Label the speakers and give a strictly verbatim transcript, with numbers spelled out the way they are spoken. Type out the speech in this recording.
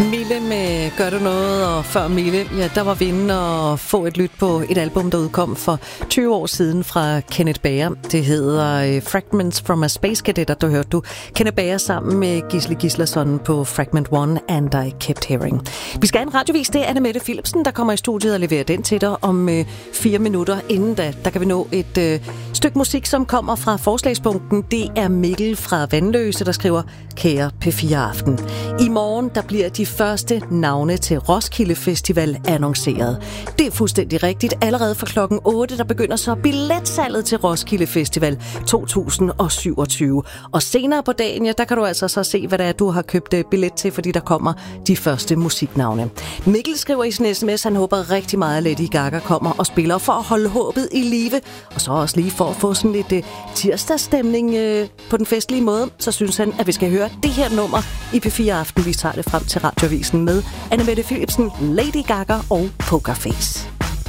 Speaker 1: Mille med Gør du noget, og før Mille, ja, der var vi inde og få et lyt på et album, der udkom for tyve år siden fra Kenneth Bager. Det hedder uh, Fragments from a Space Cadet, og du hørte du Kenneth Bager sammen med Gisle Gislason på Fragment one, And I Kept Hearing. Vi skal have en radiovis, det er Anne-Mette Philipsen, der kommer i studiet og leverer den til dig om uh, fire minutter. Inden da, der kan vi nå et uh, stykke musik, som kommer fra forslagspunkten. Det er Mikkel fra Vandløse, der skriver: Kære P fire Aften. I morgen, der bliver de første navne til Roskilde Festival annonceret. Det er fuldstændig rigtigt. Allerede fra klokken otte, der begynder så billetsalget til Roskilde Festival to tusind syvogtyve. Og senere på dagen, ja, der kan du altså så se, hvad det er, du har købt billet til, fordi der kommer de første musiknavne. Mikkel skriver i sin sms, han håber rigtig meget, at Lady Gaga kommer og spiller for at holde håbet i live. Og så også lige for at få sådan lidt uh, tirsdagsstemning uh, på den festlige måde, så synes han, at vi skal høre det her nummer i P fire Aften. Vi tager det frem til radioavisen med Anne-Mette Philipsen, Lady Gaga og Pokerface.